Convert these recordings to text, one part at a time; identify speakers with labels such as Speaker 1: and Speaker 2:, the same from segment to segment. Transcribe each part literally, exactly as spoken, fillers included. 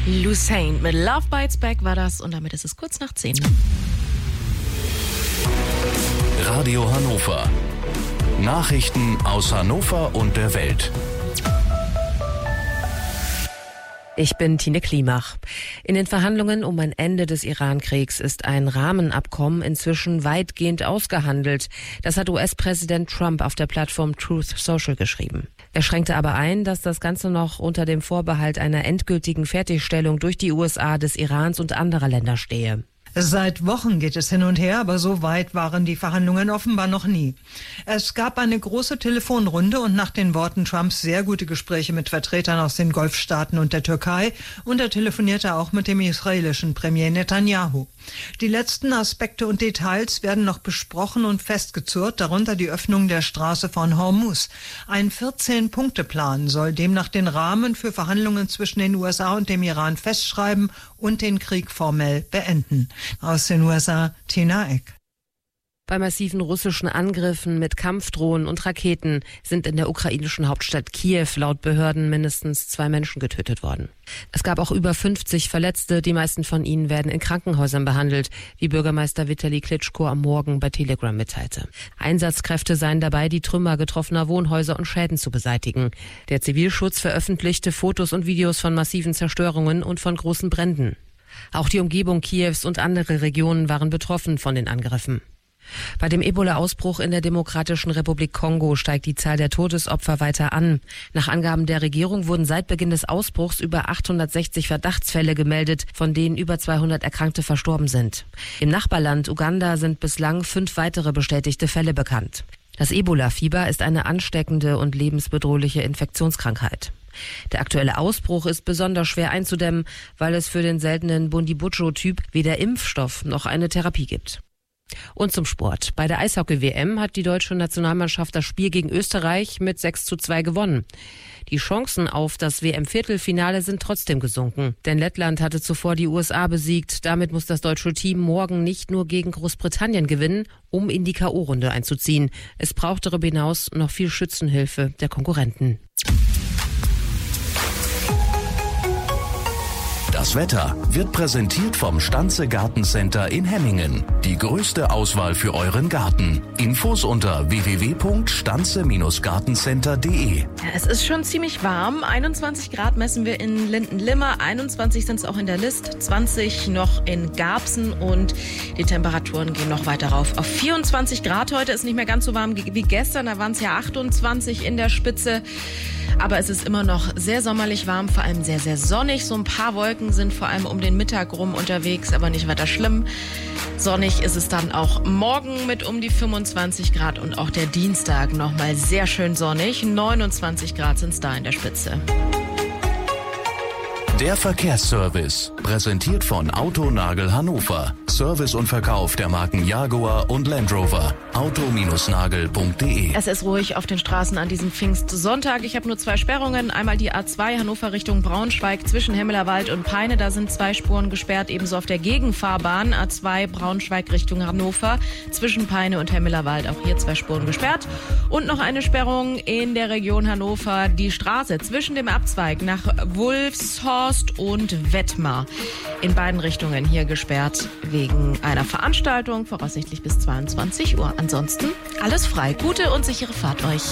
Speaker 1: Lucene mit Love Bites Back war das und damit ist es kurz nach zehn.
Speaker 2: Radio Hannover. Nachrichten aus Hannover und der Welt.
Speaker 3: Ich bin Tine Klimach. In den Verhandlungen um ein Ende des Iran-Kriegs ist ein Rahmenabkommen inzwischen weitgehend ausgehandelt. Das hat U S-Präsident Trump auf der Plattform Truth Social geschrieben. Er schränkte aber ein, dass das Ganze noch unter dem Vorbehalt einer endgültigen Fertigstellung durch die U S A des Irans und anderer Länder stehe.
Speaker 4: Seit Wochen geht es hin und her, aber so weit waren die Verhandlungen offenbar noch nie. Es gab eine große Telefonrunde und nach den Worten Trumps sehr gute Gespräche mit Vertretern aus den Golfstaaten und der Türkei, und er telefonierte auch mit dem israelischen Premier Netanyahu. Die letzten Aspekte und Details werden noch besprochen und festgezurrt, darunter die Öffnung der Straße von Hormuz. Ein vierzehn-Punkte-Plan soll demnach den Rahmen für Verhandlungen zwischen den U S A und dem Iran festschreiben und den Krieg formell beenden. Aus den U S A, Tina Eck.
Speaker 3: Bei massiven russischen Angriffen mit Kampfdrohnen und Raketen sind in der ukrainischen Hauptstadt Kiew laut Behörden mindestens zwei Menschen getötet worden. Es gab auch über fünfzig Verletzte, die meisten von ihnen werden in Krankenhäusern behandelt, wie Bürgermeister Vitali Klitschko am Morgen bei Telegram mitteilte. Einsatzkräfte seien dabei, die Trümmer getroffener Wohnhäuser und Schäden zu beseitigen. Der Zivilschutz veröffentlichte Fotos und Videos von massiven Zerstörungen und von großen Bränden. Auch die Umgebung Kiews und andere Regionen waren betroffen von den Angriffen. Bei dem Ebola-Ausbruch in der Demokratischen Republik Kongo steigt die Zahl der Todesopfer weiter an. Nach Angaben der Regierung wurden seit Beginn des Ausbruchs über achthundertsechzig Verdachtsfälle gemeldet, von denen über zweihundert Erkrankte verstorben sind. Im Nachbarland Uganda sind bislang fünf weitere bestätigte Fälle bekannt. Das Ebola-Fieber ist eine ansteckende und lebensbedrohliche Infektionskrankheit. Der aktuelle Ausbruch ist besonders schwer einzudämmen, weil es für den seltenen Bundibugyo-Typ weder Impfstoff noch eine Therapie gibt. Und zum Sport. Bei der Eishockey-W M hat die deutsche Nationalmannschaft das Spiel gegen Österreich mit sechs zu zwei gewonnen. Die Chancen auf das W M-Viertelfinale sind trotzdem gesunken, denn Lettland hatte zuvor die U S A besiegt. Damit muss das deutsche Team morgen nicht nur gegen Großbritannien gewinnen, um in die K O-Runde einzuziehen. Es braucht darüber hinaus noch viel Schützenhilfe der Konkurrenten.
Speaker 2: Das Wetter wird präsentiert vom Stanze Gartencenter in Hemmingen. Die größte Auswahl für euren Garten. Infos unter w w w punkt stanze gartencenter punkt de.
Speaker 1: Ja, es ist schon ziemlich warm. einundzwanzig Grad messen wir in Linden-Limmer, einundzwanzig sind es auch in der List, zwanzig noch in Garbsen und die Temperaturen gehen noch weiter rauf. Auf vierundzwanzig Grad heute, ist nicht mehr ganz so warm wie gestern, da waren es ja achtundzwanzig in der Spitze. Aber es ist immer noch sehr sommerlich warm, vor allem sehr, sehr sonnig. So ein paar Wolken sind vor allem um den Mittag rum unterwegs, aber nicht weiter schlimm. Sonnig ist es dann auch morgen mit um die fünfundzwanzig Grad und auch der Dienstag nochmal sehr schön sonnig. neunundzwanzig Grad sind es da in der Spitze.
Speaker 2: Der Verkehrsservice, präsentiert von Autonagel Hannover. Service und Verkauf der Marken Jaguar und Land Rover. auto nagel punkt de.
Speaker 1: Es ist ruhig auf den Straßen an diesem Pfingstsonntag. Ich habe nur zwei Sperrungen. Einmal die A zwei Hannover Richtung Braunschweig zwischen Hemmelerwald und Peine. Da sind zwei Spuren gesperrt. Ebenso auf der Gegenfahrbahn A zwei Braunschweig Richtung Hannover zwischen Peine und Hemmelerwald. Auch hier zwei Spuren gesperrt. Und noch eine Sperrung in der Region Hannover. Die Straße zwischen dem Abzweig nach Wulfshorst und Wettmar. In beiden Richtungen hier gesperrt wegen einer Veranstaltung, voraussichtlich bis zweiundzwanzig Uhr. Ansonsten alles frei. Gute und sichere Fahrt euch.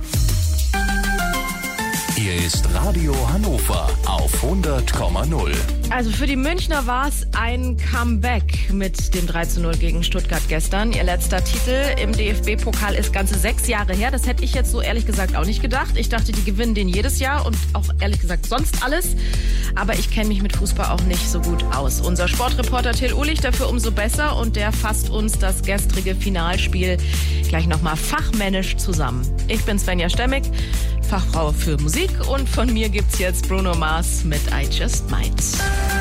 Speaker 2: Hier ist Radio Hannover auf hundert Komma null.
Speaker 1: Also für die Münchner war es ein Comeback mit dem drei zu null gegen Stuttgart gestern. Ihr letzter Titel im D F B-Pokal ist ganze sechs Jahre her. Das hätte ich jetzt so ehrlich gesagt auch nicht gedacht. Ich dachte, die gewinnen den jedes Jahr und auch ehrlich gesagt sonst alles. Aber ich kenne mich mit Fußball auch nicht so gut aus. Unser Sportreporter Till Uhlich dafür umso besser und der fasst uns das gestrige Finalspiel gleich nochmal fachmännisch zusammen. Ich bin Svenja Stemmig, Fachfrau für Musik, und von mir gibt's jetzt Bruno Mars mit I Just Might.